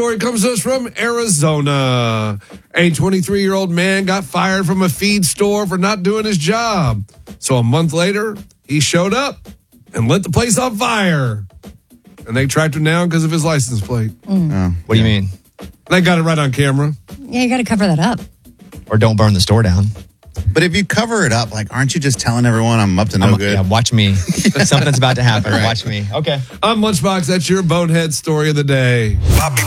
story comes to us from Arizona. A 23-year-old man got fired from a feed store for not doing his job. So a month later, he showed up and lit the place on fire. And they tracked him down because of his license plate. What do you mean? They got it right on camera. Yeah, you got to cover that up. Or don't burn the store down. But if you cover it up, like, aren't you just telling everyone I'm up to no good? Yeah, watch me. Something's about to happen. Watch me. Okay. I'm Lunchbox. That's your bonehead story of the day.